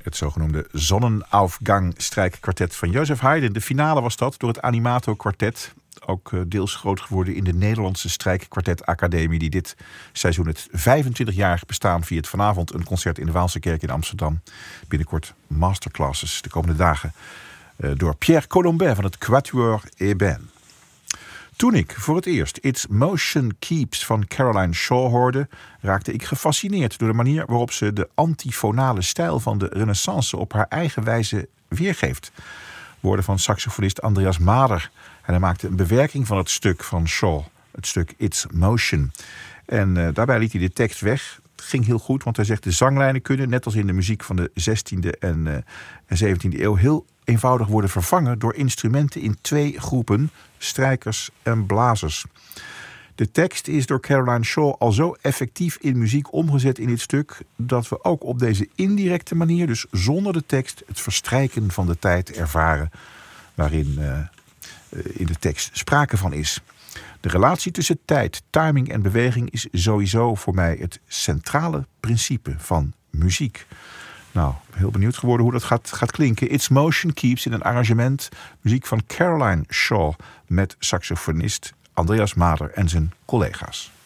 Het zogenoemde Sonnenaufgang strijkkwartet van Joseph Haydn. De finale was dat door het Animato Kwartet. Ook deels groot geworden in de Nederlandse Strijkkwartet Academie, die dit seizoen het 25-jarig bestaan viert. Vanavond een concert in de Waalse Kerk in Amsterdam. Binnenkort masterclasses de komende dagen door Pierre Colombet van het Quatuor Ébène. Toen ik voor het eerst It's Motion Keeps van Caroline Shaw hoorde, raakte ik gefascineerd door de manier waarop ze de antifonale stijl van de Renaissance op haar eigen wijze weergeeft. Woorden van saxofonist Andreas Mader. En hij maakte een bewerking van het stuk van Shaw, het stuk It's Motion. En daarbij liet hij de tekst weg. Het ging heel goed, want hij zegt de zanglijnen kunnen, net als in de muziek van de 16e en 17e eeuw, heel eenvoudig worden vervangen door instrumenten in 2 groepen, strijkers en blazers. De tekst is door Caroline Shaw al zo effectief in muziek omgezet in dit stuk, dat we ook op deze indirecte manier, dus zonder de tekst, het verstrijken van de tijd ervaren waarin in de tekst sprake van is. De relatie tussen tijd, timing en beweging is sowieso voor mij het centrale principe van muziek. Nou, heel benieuwd geworden hoe dat gaat klinken. It's Motion Keeps in een arrangement, muziek van Caroline Shaw met saxofonist Andreas Mader en zijn collega's.